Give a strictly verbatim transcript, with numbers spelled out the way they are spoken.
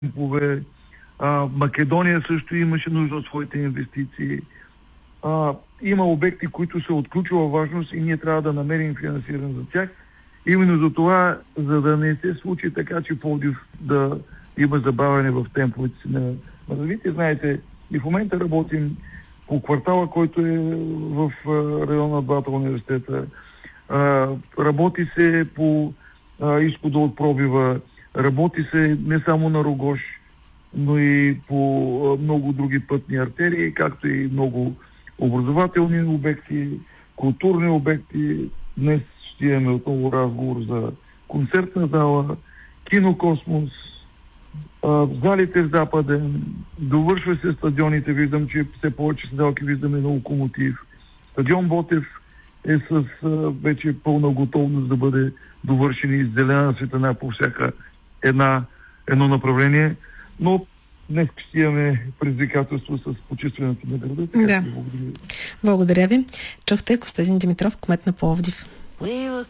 темпове. А, Македония също имаше нужда от своите инвестиции. А, има обекти, които са от ключова важност и ние трябва да намерим финансиране за тях. Именно за това, за да не се случи така, че Пловдив да има забавяне в темповете си на развитие. Знаете, и в момента работим по квартала, който е в района на двата университета. А, работи се по а, изхода от пробива, работи се не само на Рогош, но и по а, много други пътни артерии, както и много образователни обекти, културни обекти. Днес ще имаме отново разговор за концертна зала, кинокосмос, а, залите в Западен, довършва се стадионите, виждам, че все повече седалки виждаме на Локомотив. Стадион Ботев е с а, вече пълна готовност да бъде довършен и зелена светлина по всяка една, едно направление, но днес ще имаме предизвикателство с почистването на града. Да. Благодаря ви. Благодаря ви. Чухте Костадин Димитров, кмет на Пловдив.